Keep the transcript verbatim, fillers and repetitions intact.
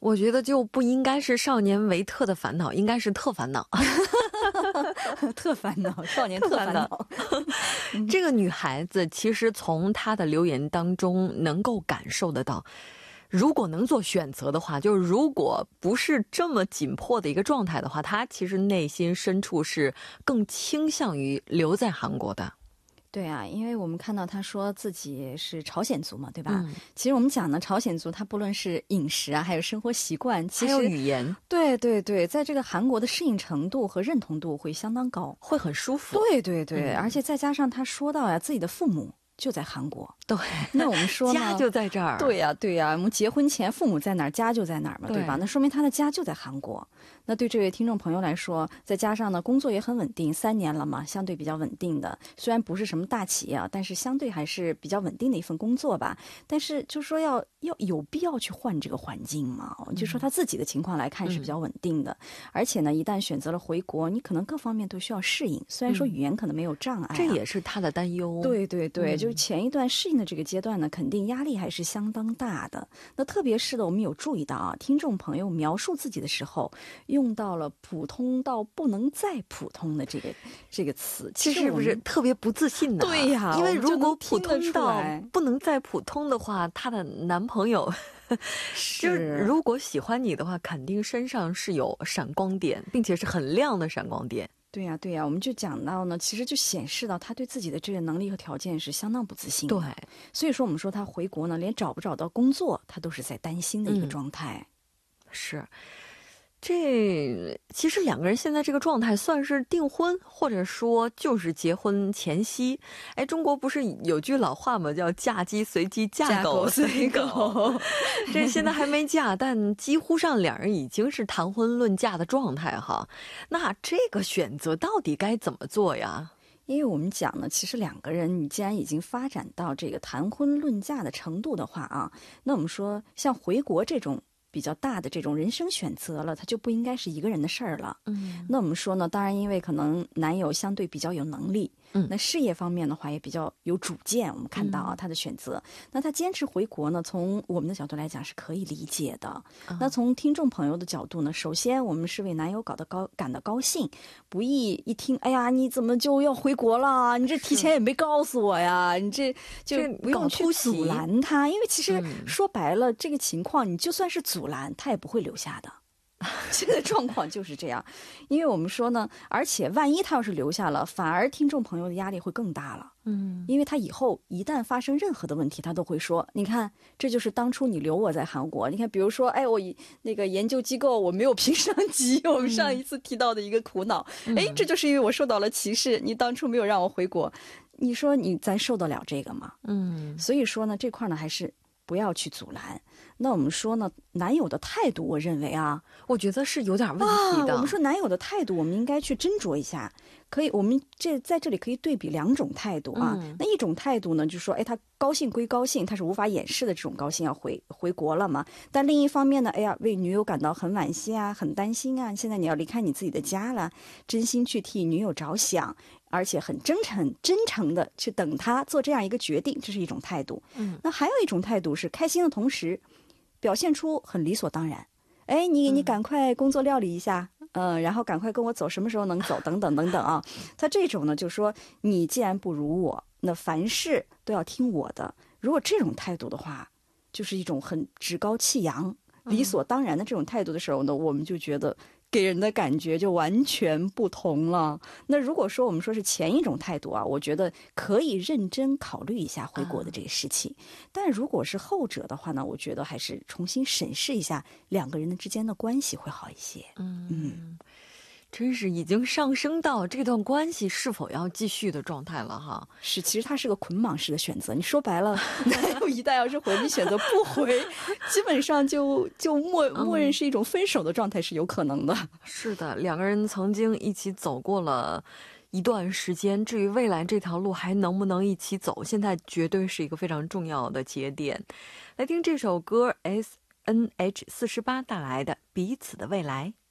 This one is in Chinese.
我觉得就不应该是少年维特的烦恼，应该是特烦恼。 特烦恼，少年特烦恼。 这个女孩子其实从她的留言当中能够感受得到，如果能做选择的话，就是如果不是这么紧迫的一个状态的话，她其实内心深处是更倾向于留在韩国的。 对啊，因为我们看到他说自己是朝鲜族嘛，对吧？ 嗯、 其实我们讲呢，朝鲜族他不论是饮食啊，还有生活习惯，其实还有语言， 对对对，在这个韩国的适应程度和认同度会相当高， 会很舒服。 对对对、嗯，而且再加上他说到呀，自己的父母就在韩国， 对， 那我们说呢， 家就在这儿。 对呀、啊、对呀、啊，我们结婚前父母在哪儿，家就在哪儿嘛， 对, 对吧？那说明他的家就在韩国。那对这位听众朋友来说，再加上呢工作也很稳定，三年了嘛，相对比较稳定的，虽然不是什么大企业啊，但是相对还是比较稳定的一份工作吧。但是就说要要有必要去换这个环境嘛？就说他自己的情况来看是比较稳定的，嗯、而且呢，一旦选择了回国，你可能各方面都需要适应。虽然说语言可能没有障碍、啊嗯， 这也是他的担忧。 对对对， 嗯、 就是前一段适应的这个阶段呢，肯定压力还是相当大的。那特别是的，我们有注意到啊，听众朋友描述自己的时候，用到了普通到不能再普通的这个这个词， 其实是不是特别不自信呢、啊？ 对呀， 因为如果普通到不能再普通的话，她的男朋友就是如果喜欢你的话，肯定身上是有闪光点，并且是很亮的闪光点。 对呀、啊、对呀、啊，我们就讲到呢，其实就显示到他对自己的这个能力和条件是相当不自信的。 对， 所以说我们说他回国呢，连找不找到工作，他都是在担心的一个状态。 嗯、是。这其实两个人现在这个状态算是订婚，或者说就是结婚前夕。哎，中国不是有句老话吗？叫嫁鸡随鸡，嫁狗随狗。这现在还没嫁，但几乎上两人已经是谈婚论嫁的状态哈。那这个选择到底该怎么做呀？ 因为我们讲呢，其实两个人你既然已经发展到这个谈婚论嫁的程度的话啊，那我们说像回国这种比较大的这种人生选择了，它就不应该是一个人的事儿了。嗯，那我们说呢，当然因为可能男友相对比较有能力，嗯，那事业方面的话也比较有主见。我们看到啊，嗯、他的选择，那他坚持回国呢，从我们的角度来讲是可以理解的。嗯、那从听众朋友的角度呢，首先我们是为男友搞得高感到高兴，不易一听，哎呀，你怎么就要回国了？你这提前也没告诉我呀，你这就不用去阻拦他，因为其实说白了，嗯、这个情况你就算是阻拦他也不会留下的。这个状况就是这样，因为我们说呢，而且万一他要是留下了，反而听众朋友的压力会更大了。嗯，因为他以后一旦发生任何的问题，他都会说，你看，这就是当初你留我在韩国。你看，比如说，哎，我那个研究机构我没有评上级，我们上一次提到的一个苦恼，嗯、哎，这就是因为我受到了歧视，你当初没有让我回国。你说你咱受得了这个吗？嗯，所以说呢，这块呢还是不要去阻拦。那我们说呢，男友的态度，我认为啊， 我觉得是有点问题的。 啊、我们说男友的态度，我们应该去斟酌一下。可以，我们这在这里可以对比两种态度啊。嗯、那一种态度呢，就是说，哎，他高兴归高兴，他是无法掩饰的这种高兴，要回回国了嘛。但另一方面呢，哎呀，为女友感到很惋惜啊，很担心啊。现在你要离开你自己的家了，真心去替女友着想，而且很真诚、真诚的去等他做这样一个决定，这是一种态度。嗯，那还有一种态度是开心的同时，表现出很理所当然。哎，你你赶快工作料理一下。嗯，然后赶快跟我走，什么时候能走？等等等等啊！他这种呢，就说你既然不如我，那凡事都要听我的。如果这种态度的话，就是一种很趾高气扬、理所当然的这种态度的时候呢，我们就觉得给人的感觉就完全不同了。那如果说我们说是前一种态度啊，我觉得可以认真考虑一下回国的这个事情。但如果是后者的话呢，我觉得还是重新审视一下两个人的之间的关系会好一些。嗯嗯。 真是已经上升到这段关系是否要继续的状态了哈。 是，其实它是个捆绑式的选择。你说白了，男友一旦要是回，你选择不回，基本上就就默默认是一种分手的状态，是有可能的。 嗯、是的，两个人曾经一起走过了一段时间，至于未来这条路还能不能一起走，现在绝对是一个非常重要的节点。来听这首歌 S N H 四十八带来的《彼此的未来》。